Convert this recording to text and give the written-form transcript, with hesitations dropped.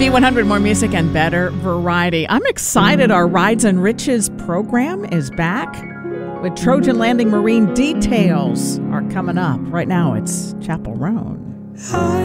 B100, more music and better variety. I'm excited. Our Rides and Riches program is back with Trojan Landing Marine. Details are coming up. Right now, it's Chapel Roan.